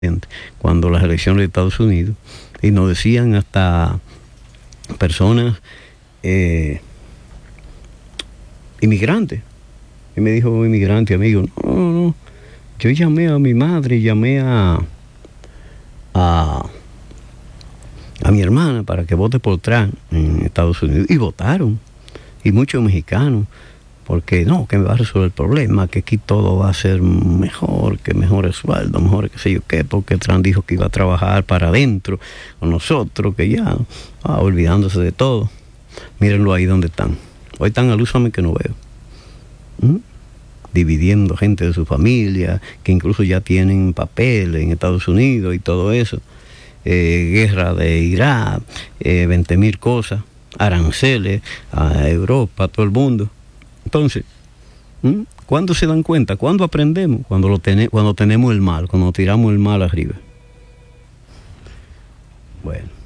cuando las elecciones de Estados Unidos, y nos decían hasta personas inmigrantes. Y me dijo un inmigrante amigo, no, yo llamé a mi madre, llamé a mi hermana para que vote por Trump en Estados Unidos, y votaron, y muchos mexicanos, porque no, que me va a resolver el problema, que aquí todo va a ser mejor, que mejor sueldo, mejor qué sé yo qué, porque Trump dijo que iba a trabajar para adentro con nosotros, que ya, olvidándose de todo. Mírenlo ahí donde están. Hoy están al úsame que no veo. Dividiendo gente de su familia, que incluso ya tienen papel en Estados Unidos y todo eso. Guerra de Irak, 20.000 cosas, aranceles a Europa, a todo el mundo. Entonces, ¿cuándo se dan cuenta? ¿Cuándo aprendemos? Cuando tenemos el mal, cuando tiramos el mal arriba. Bueno.